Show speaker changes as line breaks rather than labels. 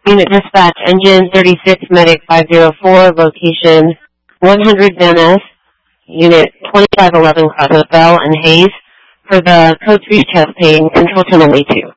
Unit Dispatch, Engine 36, Medic 504, location 100 Van S, Unit 2511, Crossroads Bell and Hayes, for the Code 3 chest pain, Control Channel A2.